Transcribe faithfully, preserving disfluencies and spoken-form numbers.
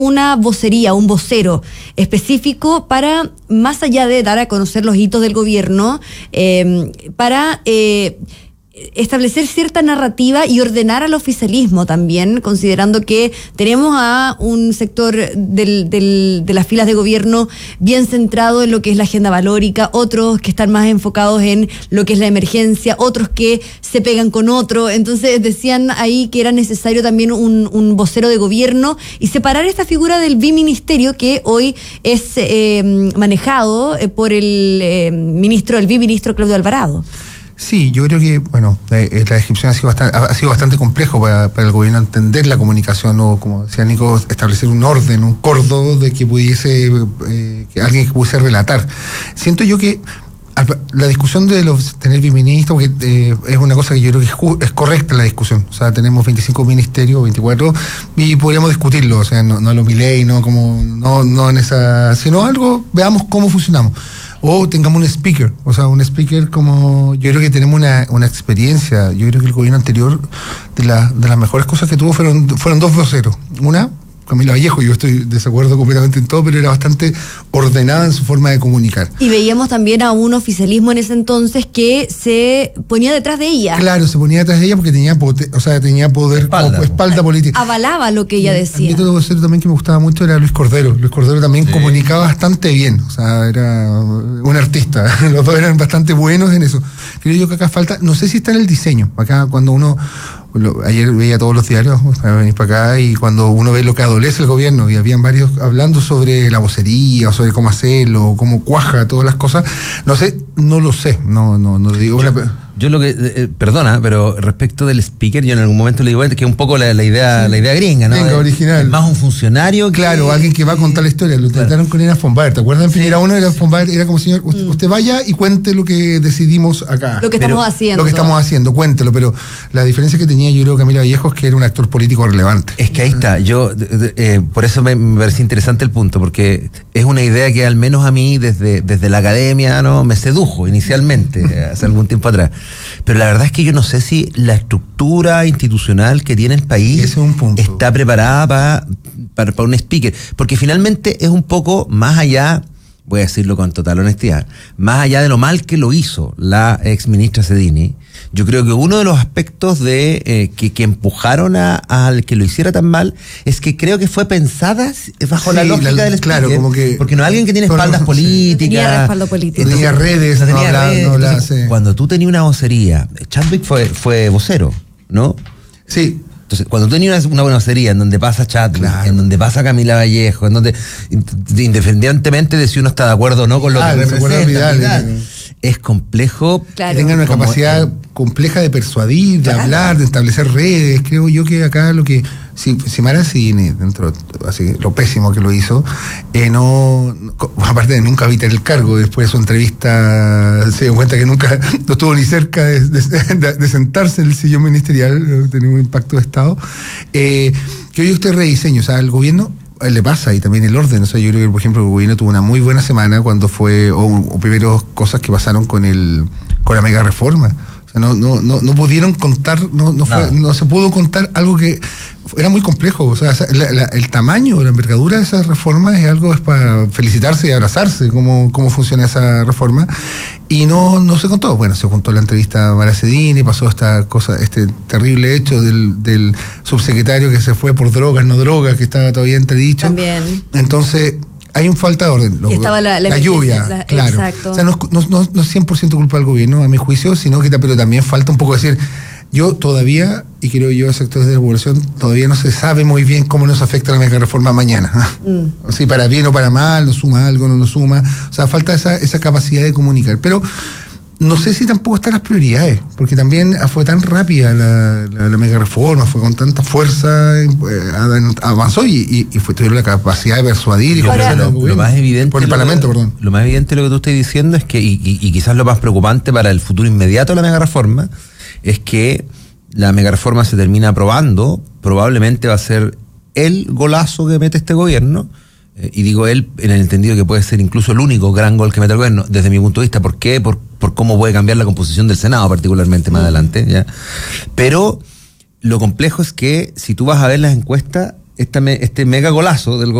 una vocería, un vocero específico para, más allá de dar a conocer los hitos del gobierno, eh, para eh, establecer cierta narrativa y ordenar al oficialismo también, considerando que tenemos a un sector del, del, de las filas de gobierno bien centrado en lo que es la agenda valórica, otros que están más enfocados en lo que es la emergencia, otros que se pegan con otro. Entonces decían ahí que era necesario también un, un vocero de gobierno y separar esta figura del biministerio que hoy es eh, manejado por el eh, ministro, el biministro Claudio Alvarado. Sí, yo creo que, bueno, la, la descripción ha sido bastante, ha sido bastante complejo para, para el gobierno entender la comunicación, o como decía Nico, establecer un orden, un cordo de que pudiese, eh, que alguien que pudiese relatar. Siento yo que la discusión de los tener biministros, porque eh, es una cosa que yo creo que es, ju- es correcta la discusión. O sea, tenemos veinticinco ministerios, veinticuatro, y podríamos discutirlo, o sea, no, no a lo Milei, no como, no, no en esa, sino algo, veamos cómo funcionamos. O tengamos un speaker, o sea, un speaker como, yo creo que tenemos una, una experiencia, yo creo que el gobierno anterior, de, la, de las mejores cosas que tuvo fueron, fueron dos voceros. Una, Camila Vallejo, yo estoy de desacuerdo completamente en todo, pero era bastante ordenada en su forma de comunicar. Y veíamos también a un oficialismo en ese entonces que se ponía detrás de ella. Claro, se ponía detrás de ella porque tenía, pote, o sea, tenía poder, espalda, como, espalda política. Avalaba lo que ella decía. Y otro vocero también que me gustaba mucho era Luis Cordero. Luis Cordero también sí. comunicaba bastante bien, o sea, era un artista. Los dos eran bastante buenos en eso. Creo yo que acá falta, no sé si está en el diseño. Acá cuando uno, lo, ayer veía todos los diarios para venir para acá, y cuando uno ve lo que adolece el gobierno, y habían varios hablando sobre la vocería, o sobre cómo hacerlo, cómo cuaja todas las cosas, no sé, no lo sé, no, no, no digo. Yo, yo lo que, eh, perdona, pero respecto del speaker, yo en algún momento le digo que es un poco la, la idea, sí. la idea gringa, ¿no? Venga, original. Es más un funcionario que... Claro, alguien que va a contar la historia. Lo claro. intentaron con Elena von Baer, ¿te acuerdas? En primera uno, Elena von Baer era como, señor, usted, usted vaya y cuente lo que decidimos acá. Lo que pero, estamos haciendo. Lo que estamos haciendo, cuéntelo, pero la diferencia que tenía, yo creo, Camila Vallejo, es que era un actor político relevante. Es que ahí está, yo, eh, por eso me, me parece interesante el punto, porque es una idea que al menos a mí, desde, desde la academia, ¿no? me sedujo inicialmente, hace algún tiempo atrás. Pero la verdad es que yo no sé si la estructura institucional que tiene el país Ese es un punto. está preparada para, para, para un speaker, porque finalmente es un poco más allá, voy a decirlo con total honestidad, más allá de lo mal que lo hizo la ex ministra Sedini. Yo creo que uno de los aspectos de eh, que, que empujaron a, al que lo hiciera tan mal es que creo que fue pensada bajo sí, la lógica la, del speaker, claro, como que, porque no alguien que tiene espaldas no, políticas, no tenía respaldo político, no tenía redes, no tenía no habla, redes. No la Entonces, hace. Cuando tú tenías una vocería, Chadwick fue fue vocero, ¿no? Sí. Entonces, cuando tú tenías una, una buena vocería en donde pasa Chadwick, claro. en donde pasa Camila Vallejo, en donde, independientemente de si uno está de acuerdo o no con lo ah, que representa, Vidal, es complejo. Claro. Que tengan una como, capacidad eh, compleja de persuadir, de claro. hablar, de establecer redes. Creo yo que acá lo que, si, si Mara Sidini, dentro, así, lo pésimo que lo hizo, eh, no, no, aparte de nunca evitar el cargo, después de su entrevista se dio cuenta que nunca, no estuvo ni cerca de, de, de, de sentarse en el sillón ministerial, tenía un impacto de Estado. Eh, que hoy usted rediseño, o sea, el gobierno le pasa, y también el orden. O sea, yo creo que, por ejemplo, el gobierno tuvo una muy buena semana cuando fue, o, o primero cosas que pasaron con el con la mega reforma. O sea, no, no, no, no pudieron contar, no, no, fue, no se pudo contar algo que era muy complejo. O sea, la, la, el tamaño, la envergadura de esa reforma es algo, es para felicitarse y abrazarse cómo, cómo funciona esa reforma. Y no, no se contó. Bueno, se contó la entrevista a Mara Sedini, pasó esta cosa, este terrible hecho del, del subsecretario que se fue por drogas, no drogas, que estaba todavía entredicho. También. Entonces, hay un falta de orden. Lo, y estaba la, la, la lluvia, la, claro. Exacto. O sea, no, no, no, no es cien por ciento culpa del gobierno, a mi juicio, sino que pero también falta un poco decir, yo todavía, y creo yo, sectores de la población, todavía no se sabe muy bien cómo nos afecta la mega reforma mañana. Mm. O sea, para bien o para mal, nos suma algo, no nos suma. O sea, falta esa, esa capacidad de comunicar. Pero no sé si tampoco están las prioridades, porque también fue tan rápida la, la, la mega reforma, fue con tanta fuerza, eh, avanzó y, y, y fue, tuvieron la capacidad de persuadir y Ahora, lo, lo más evidente por el lo, Parlamento, perdón. Lo más evidente de lo que tú estás diciendo es que, y, y, y quizás lo más preocupante para el futuro inmediato de la mega reforma, es que la mega reforma se termina aprobando, probablemente va a ser el golazo que mete este gobierno. Y digo él en el entendido que puede ser incluso el único gran gol que mete el gobierno, desde mi punto de vista. ¿Por qué? Por, por cómo puede cambiar la composición del Senado, particularmente más adelante, ¿ya? Pero lo complejo es que si tú vas a ver las encuestas, esta me- este mega golazo del